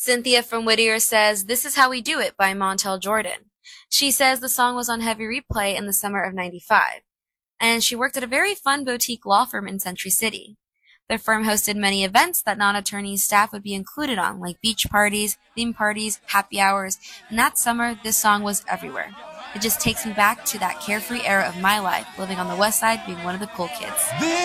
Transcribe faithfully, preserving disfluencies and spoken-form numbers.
Cynthia from Whittier says, "This Is How We Do It" by Montel Jordan. She says the song was on heavy replay in the summer of ninety-five, and she worked at a very fun boutique law firm in Century City. The firm hosted many events that non-attorneys staff would be included on, like beach parties, theme parties, happy hours, and that summer, this song was everywhere. It just takes me back to that carefree era of my life, living on the west side, being one of the cool kids.